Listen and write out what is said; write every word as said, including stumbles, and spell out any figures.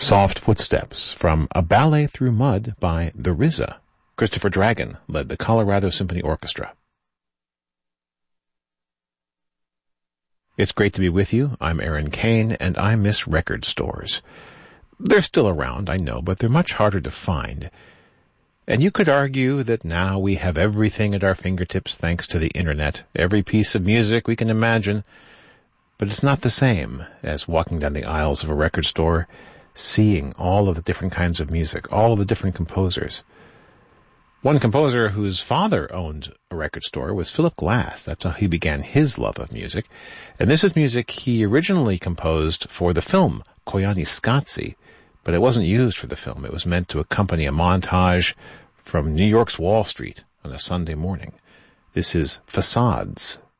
Soft Footsteps from A Ballet Through Mud by the R Z A. Christopher Dragon led the Colorado Symphony Orchestra. It's great to be with you. I'm Aaron Kane, and I miss record stores. They're still around, I know, but they're much harder to find. And you could argue that now we have everything at our fingertips thanks to the internet, every piece of music we can imagine. But it's not the same as walking down the aisles of a record store, seeing all of the different kinds of music, all of the different composers. One composer whose father owned a record store was Philip Glass. That's how he began his love of music. And this is music he originally composed for the film Koyaanisqatsi, but it wasn't used for the film. It was meant to accompany a montage from New York's Wall Street on a Sunday morning. This is Facades